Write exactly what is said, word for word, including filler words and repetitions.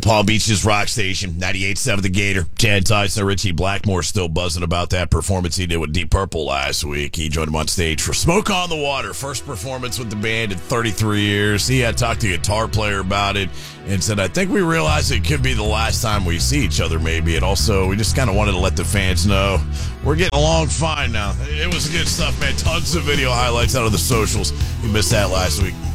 Palm Beach's rock station, ninety-eight point seven The Gator. Chad Tyson, Richie Blackmore still buzzing about that performance he did with Deep Purple last week. He joined him on stage for Smoke on the Water. First performance with the band in thirty-three years. He had talked to a guitar player about it and said, I think we realized it could be the last time we see each other maybe. And also, we just kind of wanted to let the fans know we're getting along fine now. It was good stuff, man. Tons of video highlights out of the socials. You missed that last week.